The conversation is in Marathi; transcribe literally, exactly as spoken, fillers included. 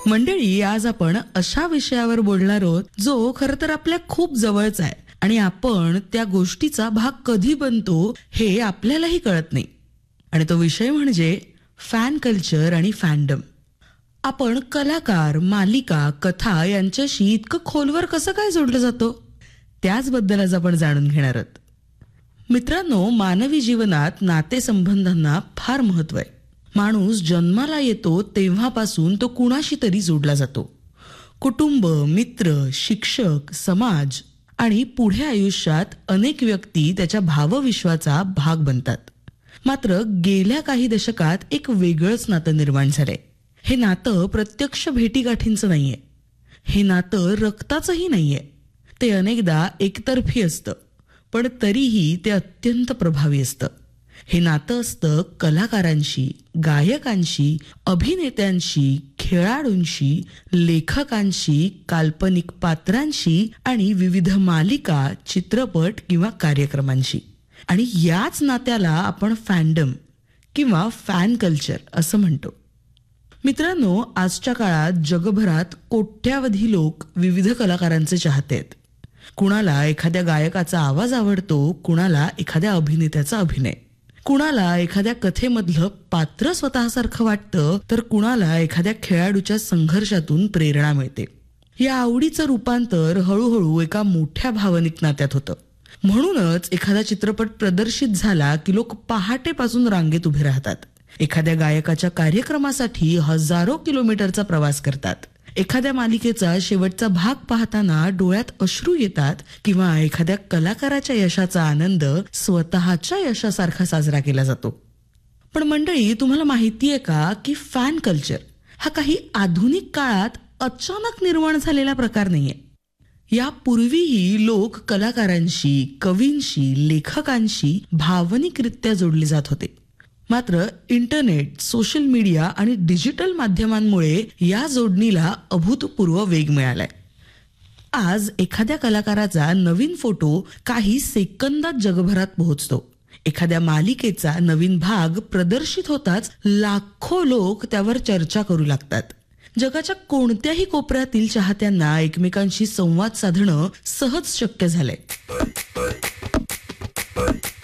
मंडळी, आज आपण अशा विषयावर बोलणार आहोत जो खरं तर आपल्या खूप जवळचा आहे आणि आपण त्या गोष्टीचा भाग कधी बनतो हे आपल्यालाही कळत नाही. आणि तो विषय म्हणजे फॅन कल्चर आणि फॅन्डम. आपण कलाकार, मालिका, कथा यांच्याशी इतकं खोलवर कसं काय जोडलं जातो त्याचबद्दल आज आपण जाणून घेणार आहोत. मित्रांनो, मानवी जीवनात नातेसंबंधांना फार महत्व आहे. माणूस जन्माला येतो तेव्हापासून तो कुणाशी तरी जोडला जातो. कुटुंब, मित्र, शिक्षक, समाज आणि पुढे आयुष्यात अनेक व्यक्ती त्याच्या भावविश्वाचा भाग बनतात. मात्र गेल्या काही दशकात एक वेगळंच नातं निर्माण झालंय. हे नातं प्रत्यक्ष भेटीगाठींचं नाहीये. हे नातं रक्ताचंही नाहीये. ते अनेकदा एकतर्फी असतं, पण तरीही ते अत्यंत प्रभावी असतं. हे नातं असतं कलाकारांशी, गायकांशी, अभिनेत्यांशी, खेळाडूंशी, लेखकांशी, काल्पनिक पात्रांशी आणि विविध मालिका, चित्रपट किंवा कार्यक्रमांशी. आणि याच नात्याला आपण फॅन्डम किंवा फॅन कल्चर असं म्हणतो. मित्रांनो, आजच्या काळात जगभरात कोट्यावधी लोक विविध कलाकारांचे चाहते आहेत. कुणाला एखाद्या गायकाचा आवाज आवडतो, कुणाला एखाद्या अभिनेत्याचा अभिनय, कुणाला एखाद्या कथेमधलं पात्र स्वतःसारखं वाटतं, तर कुणाला एखाद्या खेळाडूच्या संघर्षातून प्रेरणा मिळते. या आवडीचं रूपांतर हळूहळू एका मोठ्या भावनिक नात्यात होतं. म्हणूनच एखादा चित्रपट प्रदर्शित झाला की लोक पहाटेपासून रांगेत उभे राहतात. एखाद्या गायकाच्या कार्यक्रमासाठी हजारो किलोमीटरचा प्रवास करतात. एखाद्या मालिकेचा शेवटचा भाग पाहताना डोळ्यात अश्रू येतात किंवा एखाद्या कलाकाराच्या यशाचा आनंद स्वतःच्या यशासारखा साजरा केला जातो. पण मंडळी, तुम्हाला माहितीये का की फॅन कल्चर हा काही आधुनिक काळात अचानक निर्माण झालेला प्रकार नाहीये. यापूर्वीही लोक कलाकारांशी, कवींशी, लेखकांशी भावनिकरित्या जोडले जात होते. मात्र इंटरनेट, सोशल मीडिया आणि डिजिटल माध्यमांमुळे या जोडणीला अभूतपूर्व वेग मिळालाय. आज एखाद्या कलाकाराचा नवीन फोटो काही सेकंदात जगभरात पोहोचतो. एखाद्या मालिकेचा नवीन भाग प्रदर्शित होताच लाखो लोक त्यावर चर्चा करू लागतात. जगाच्या कोणत्याही कोपऱ्यातील चाहत्यांना एकमेकांशी संवाद साधणं सहज शक्य झालंय.